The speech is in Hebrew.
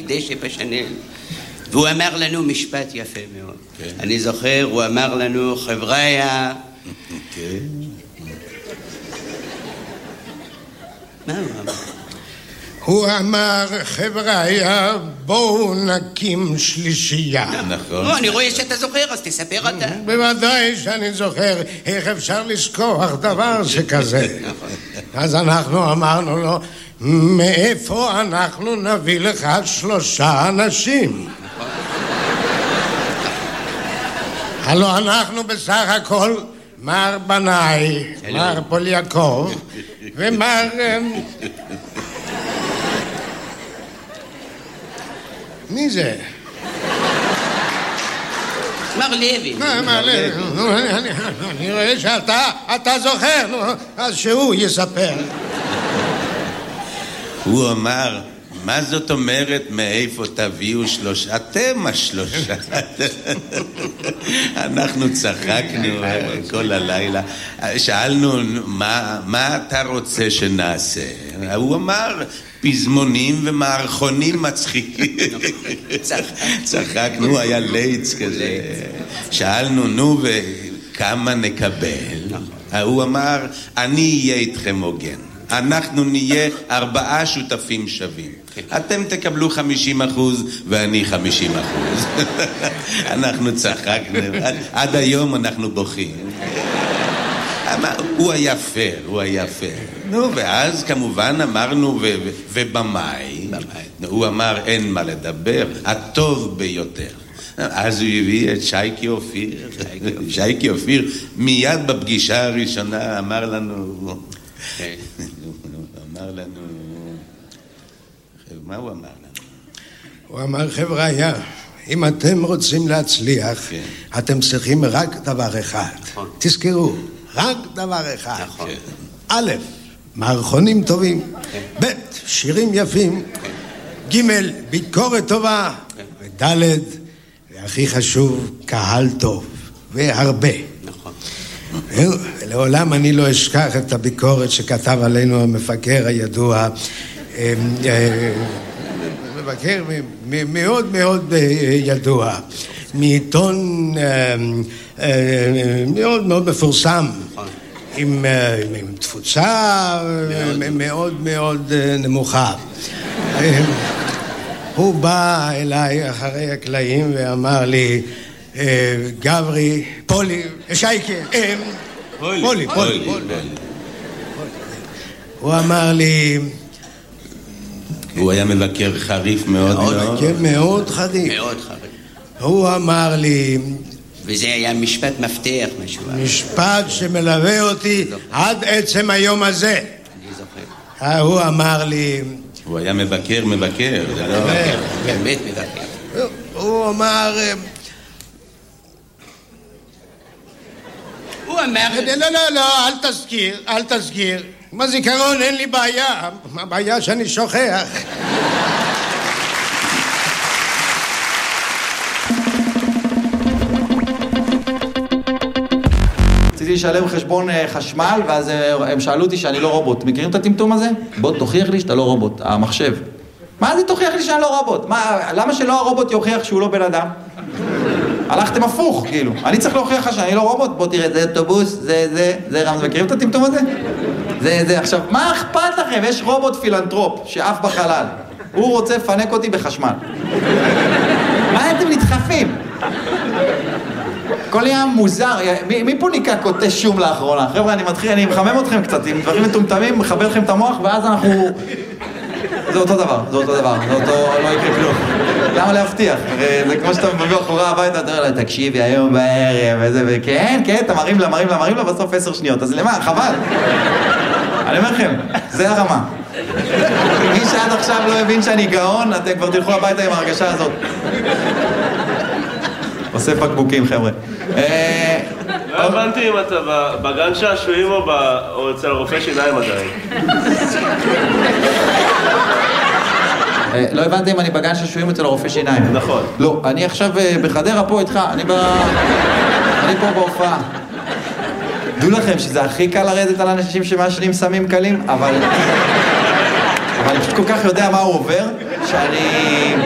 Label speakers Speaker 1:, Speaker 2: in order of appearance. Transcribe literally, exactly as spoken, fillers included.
Speaker 1: דשא פשנל. והוא אמר לנו משפט יפה מאוד. אני זוכר, הוא אמר לנו, חבריה... מה הוא אמר?
Speaker 2: הוא אמר, חבריה, בואו נקים שלישייה.
Speaker 1: נכון. אני רואה שאתה זוכר, אז תספר אותה.
Speaker 2: בוודאי שאני זוכר, איך אפשר לשכוח דבר שכזה. אז אנחנו אמרנו לו, מאיפה אנחנו נביא לך שלושה אנשים? הלוא אנחנו בסך הכל מר בנאי, מר פוליאקוב ומר... מי זה?
Speaker 1: מר לוי.
Speaker 2: מר לוי. אני רואה שאתה זוכר, אז שהוא יספר.
Speaker 3: הוא אמר, מה זאת אומרת מאיפה תביאו שלושה? אתם השלושה. אנחנו צחקנו כל הלילה. שאלנו, מה אתה רוצה שנעשה? הוא אמר, פזמונים ומערכונים מצחיקים. צחקנו, הוא היה ליץ כזה. שאלנו, נו, וכמה נקבל? הוא אמר, אני אהיה איתכם הוגן. אנחנו נהיה ארבעה שותפים שווים. אתם תקבלו חמישים אחוז ואני חמישים אחוז. אנחנו צחקנו, עד היום אנחנו בוכים. הוא היה פייר, הוא היה פייר. נו, ואז כמובן אמרנו, ובמאי, הוא אמר, אין מה לדבר, הטוב ביותר. אז הוא הביא את שייקי אופיר. שייקי אופיר מיד בפגישה הראשונה אמר לנו, אמר לנו, מה הוא אמר לנו?
Speaker 2: הוא אמר, חבר'ה, אם אתם רוצים להצליח, אתם צריכים רק דבר אחד. תזכרו, רק דבר אחד. א', מערכונים טובים, ב', שירים יפים, ג', ביקורת טובה, וד', והכי חשוב, קהל טוב, והרבה. נכון. לעולם אני לא אשכח את הביקורת שכתב עלינו המפקר הידוע, מבקר מאוד מאוד ידוע, מעיתון מאוד מאוד מפורסם, עם תפוצה מאוד מאוד נמוכה. הוא בא אליי אחרי הקלעים ואמר לי, גברי, פולי, שייקה, פולי, פולי, פולי. הוא אמר לי...
Speaker 3: הוא היה מבקר חריף מאוד מאוד.
Speaker 2: מאוד חריף.
Speaker 1: מאוד חריף.
Speaker 2: הוא אמר לי...
Speaker 1: וזה היה משפט מפתח משהו.
Speaker 2: משפט שמלווה אותי עד עצם היום הזה.
Speaker 1: אני זוכר.
Speaker 2: הוא אמר לי...
Speaker 3: הוא היה מבקר, מבקר.
Speaker 1: באמת מבקר.
Speaker 2: הוא אמר...
Speaker 1: הוא אמר...
Speaker 2: לא, לא, לא, אל תזכיר, אל תזכיר. עם הזיכרון אין לי בעיה. הבעיה שאני שוכח.
Speaker 4: רציתי לשלם חשבון חשמל, ואז הם שאלו אותי שאני לא רובוט. מכירים את הטמטום הזה? בוא תוכיח לי שאתה לא רובוט, המחשב. מה זה תוכיח לי שאני לא רובוט? מה, למה שלא הרובוט יוכיח שהוא לא בן אדם? הלכתם הפוך, כאילו. אני צריך להוכיח לך שאני לא רובוט. בוא תראה, זה אוטובוס, זה, זה, זה רמז. מכירים את הטמטום הזה? זה, זה. עכשיו, מה אכפת לכם? יש רובוט פילנטרופ שעף בחלל. הוא רוצה לפנק אותי בחשמל. מה אתם נדחפים? הכל היה מוזר. מי, מי פה ניקה קוטה שום לאחרונה? חבר'ה, אני מתחיל, אני מחמם אתכם קצת עם דברים מטומטמים, מחבר לכם את המוח, ואז אנחנו... זה אותו דבר, זה אותו דבר, זה אותו, לא יקרה כלום. למה להבטיח? זה כמו שאתה מביא אחורה הביתה, אתה אומר לה, תקשיבי, היום בערב, וזה, וכן, כן, אתה מרים לה, מרים לה, מרים לה, בסוף עשר שניות, אז למה? חבל. אני אומר לכם, זה הרמה. מי שעד עכשיו לא הבין שאני גאון, אתם כבר תלכו הביתה עם ההרגשה הזאת. אוסף בקבוקים, חבר'ה.
Speaker 5: לא הבנתי אם אתה בגן שעשועים או אצל הרופא שיניים עדיין.
Speaker 4: לא הבנתי אם אני בגן שעשועים אצל הרופא שיניים.
Speaker 5: נכון.
Speaker 4: לא, אני עכשיו בחדרה פה איתך, אני פה בהופעה. דעו לכם שזה הכי קל לרדת על אנשים שמעשנים סמים קלים, אבל... אבל אני פשוט כל כך יודע מה הוא עובר, שאני...